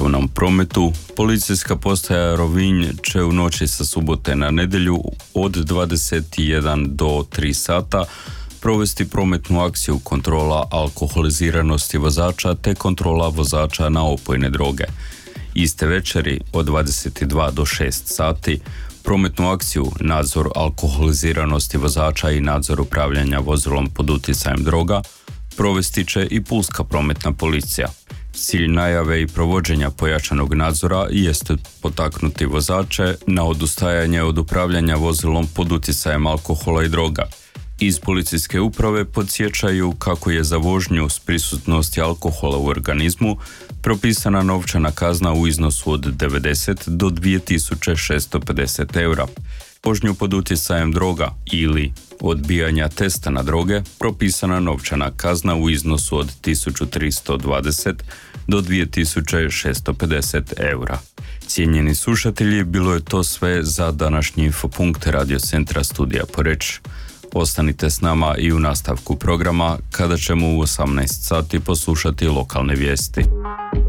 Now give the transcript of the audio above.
cestovnom prometu, policijska postaja Rovinj će u noći sa subote na nedjelju od 21 do 3 sata provesti prometnu akciju kontrola alkoholiziranosti vozača te kontrola vozača na opojne droge. Iste večeri od 22 do 6 sati prometnu akciju nadzor alkoholiziranosti vozača i nadzor upravljanja vozilom pod utjecajem droga provesti će i pulska prometna policija. Cilj najave i provođenja pojačanog nadzora jeste potaknuti vozače na odustajanje od upravljanja vozilom pod utjecajem alkohola i droga. Iz policijske uprave podsjećaju kako je za vožnju s prisutnosti alkohola u organizmu propisana novčana kazna u iznosu od 90 do 2650 eura. Vožnju pod utjecajem droga ili odbijanja testa na droge propisana novčana kazna u iznosu od 1320 do 2650 eura. Cijenjeni slušatelji, bilo je to sve za današnji Infopunkt Radio Centra Studija Poreč. Ostanite s nama i u nastavku programa kada ćemo u 18 sati poslušati lokalne vijesti.